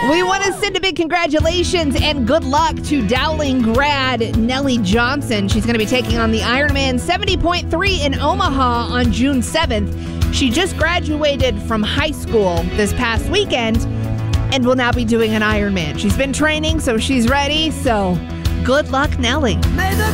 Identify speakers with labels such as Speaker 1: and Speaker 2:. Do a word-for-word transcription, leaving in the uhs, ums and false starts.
Speaker 1: We want to send a big congratulations and good luck to Dowling grad Nellie Johnson. She's going to be taking on the Ironman seventy point three in Omaha on June seventh. She just graduated from high school this past weekend and will now be doing an Ironman. She's been training, so she's ready. So good luck, Nellie.
Speaker 2: May the